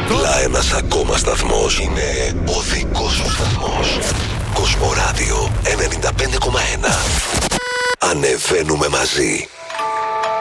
Απλά ένας ακόμα σταθμός. Είναι ο δικός σου σταθμός. Κοσμοράδιο 95,1. Ανεβαίνουμε μαζί.